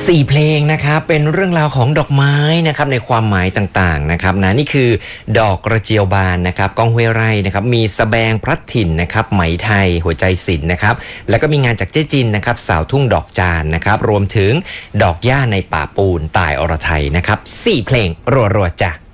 4เพลงนะครับเป็นเรื่องราวของดอกไม้นะครับในความหมายต่างๆนะครับนะนี่คือดอกกระเจียวบานนะครับก้องห้วยไร่นะครับมีสแบงพลัดถิ่นนะครับไหมไทยหัวใจศิลป์นะครับแล้วก็มีงานจากเจ๊จินนะครับสาวทุ่งดอกจานนะครับรวมถึงดอกหญ้าในป่าปูนตายอรไทยนะครับ4เพลงรัวๆจ้ะ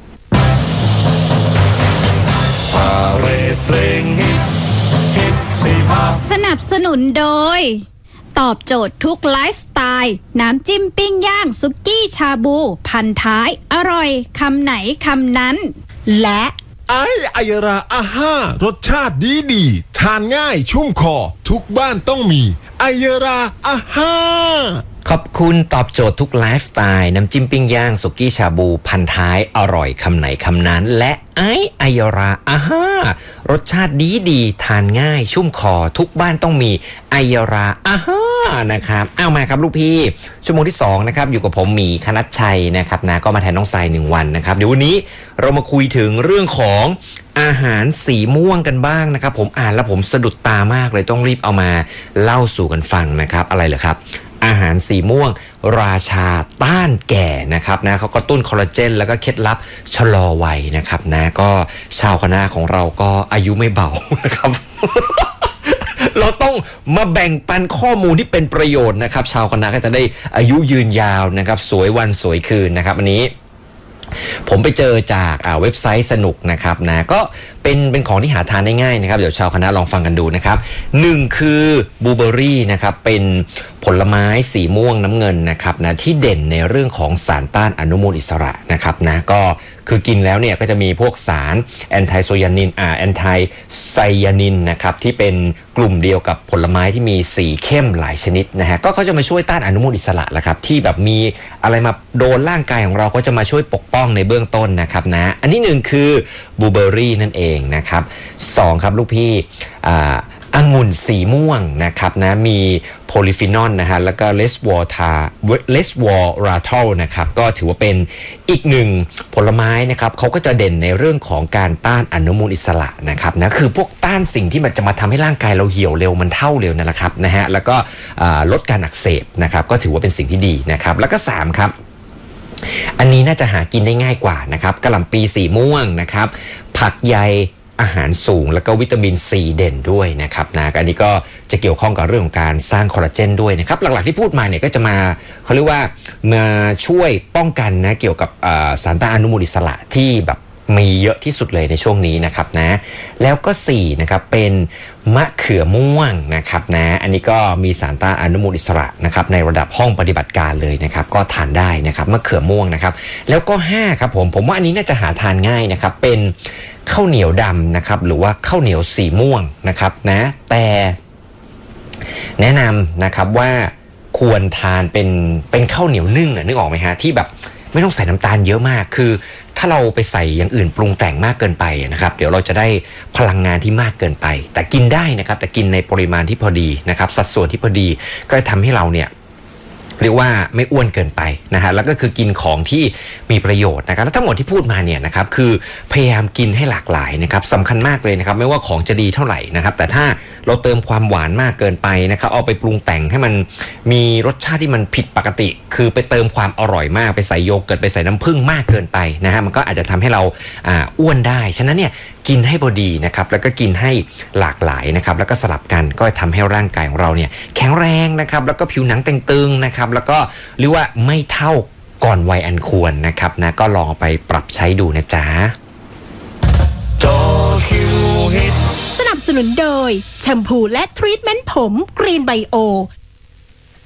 สนับสนุนโดยตอบโจทย์ทุกไลฟ์สไตล์น้ำจิ้มปิ้งย่างซุกี้ชาบูพันท้ายอร่อยคำไหนคำนั้นและไอยราอาห้ารสชาติดีทานง่ายชุ่มคอทุกบ้านต้องมีไอยราอาห้าขอบคุณตอบโจทย์ทุกไลฟ์สไตล์น้ำจิ้มปิ้งย่างสุกี้ชาบูพันท้ายอร่อยคำไหนคำนั้นและไอยราอาห้ารสชาติดีทานง่ายชุ่มคอทุกบ้านต้องมีไอยราอาห้านะครับเอามาครับลูกพี่ชั่วโมงที่2นะครับอยู่กับผมหมีคณัชชัยนะครับนะก็มาแทนน้องทราย1วันนะครับเดี๋ยววันนี้เรามาคุยถึงเรื่องของอาหารสีม่วงกันบ้างนะครับผมอ่านแล้วผมสะดุดตามากเลยต้องรีบเอามาเล่าสู่กันฟังนะครับอะไรเหรอครับอาหารสีม่วงราชาต้านแก่นะครับนะเขากระตุ้นคอลลาเจนแล้วก็เคล็ดลับชะลอวัยนะครับนะก็ชาวคณะของเราก็อายุไม่เบานะครับ เราต้องมาแบ่งปันข้อมูลที่เป็นประโยชน์นะครับชาวคณะก็จะได้อายุยืนยาวนะครับสวยวันสวยคืนนะครับอันนี้ผมไปเจอจากเว็บไซต์สนุกนะครับนะก็เป็นของที่หาทานได้ง่ายนะครับเดี๋ยวชาวคณะลองฟังกันดูนะครับ1คือบลูเบอร์รี่นะครับเป็นผลไม้สีม่วงน้ำเงินนะครับนะที่เด่นในเรื่องของสารต้านอนุมูลอิสระนะครับนะก็คือกินแล้วเนี่ยก็จะมีพวกสารแอนไทไซยานินแอนไทไซยานินนะครับที่เป็นกลุ่มเดียวกับผลไม้ที่มีสีเข้มหลายชนิดนะฮะก็เขาจะมาช่วยต้านอนุมูลอิสระแหละครับที่แบบมีอะไรมาโดนร่างกายของเราก็จะมาช่วยปกป้องในเบื้องต้นนะครับนะอันที่1คือบลูเบอร์รี่นั่นเองนะครับ2ครับลูกพี่องุ่นสีม่วงนะครับนะมีโพลีฟีนอลนะฮะแล้วก็เลสวอราทอลนะครับก็ถือว่าเป็นอีกหนึ่งผลไม้นะครับเขาก็จะเด่นในเรื่องของการต้านอนุมูลอิสระนะครับนะคือพวกต้านสิ่งที่มันจะมาทำให้ร่างกายเราเหี่ยวเร็วมันเท่าเร็วนั่นแหละครับนะฮะแล้วก็ลดการอักเสบนะครับก็ถือว่าเป็นสิ่งที่ดีนะครับแล้วก็3ครับอันนี้น่าจะหากินได้ง่ายกว่านะครับกะหล่ำปีสีม่วงนะครับผักใยอาหารสูงแล้วก็วิตามินซีเด่นด้วยนะครับนะอันนี้ก็จะเกี่ยวข้องกับเรื่องของการสร้างคอลลาเจนด้วยนะครับหลักๆที่พูดมาเนี่ยก็จะมาเขาเรียกว่ามาช่วยป้องกันนะเกี่ยวกับสารต้านอนุมูลอิสระที่แบบมีเยอะที่สุดเลยในช่วงนี้นะครับนะแล้วก็4นะครับเป็นมะเขือม่วงนะครับนะอันนี้ก็มีสารต้านอนุมูลอิสระนะครับในระดับห้องปฏิบัติการเลยนะครับก็ทานได้นะครับมะเขือม่วงนะครับแล้วก็5ครับผมว่าอันนี้น่าจะหาทานง่ายนะครับเป็นข้าวเหนียวดำนะครับหรือว่าข้าวเหนียวสีม่วงนะครับนะแต่แนะนำนะครับว่าควรทานเป็นข้าวเหนียวนึ่งนึกออกไหมฮะที่แบบไม่ต้องใส่น้ำตาลเยอะมากคือถ้าเราไปใส่อย่างอื่นปรุงแต่งมากเกินไปนะครับเดี๋ยวเราจะได้พลังงานที่มากเกินไปแต่กินได้นะครับแต่กินในปริมาณที่พอดีนะครับสัดส่วนที่พอดีก็จะทำให้เราเนี่ยเรียกว่าไม่อ้วนเกินไปนะฮะแล้วก็คือกินของที่มีประโยชน์นะครับแล้วทั้งหมดที่พูดมาเนี่ยนะครับคือพยายามกินให้หลากหลายนะครับสำคัญมากเลยนะครับไม่ว่าของจะดีเท่าไหร่นะครับแต่ถ้าเราเติมความหวานมากเกินไปนะครับเอาไปปรุงแต่งให้มันมีรสชาติที่มันผิดปกติคือไปเติมความอร่อยมากไปใส่โยเกิร์ตไปใส่น้ำผึ้งมากเกินไปนะฮะมันก็อาจจะทำให้เราอ้วนได้ฉะนั้นเนี่ยกินให้พอดีนะครับแล้วก็กินให้หลากหลายนะครับแล้วก็สลับกันก็ทำให้ร่างกายของเราเนี่ยแข็งแรงนะครับแล้วก็ผิวหนังเต่งตึงนะครับแล้วก็เรียกว่าไม่เท่าก่อนวัยอันควรนะครับนะก็ลองไปปรับใช้ดูนะจ๊ะสนับสนุนโดยแชมพูและทรีทเมนต์ผมกรีนไบโอ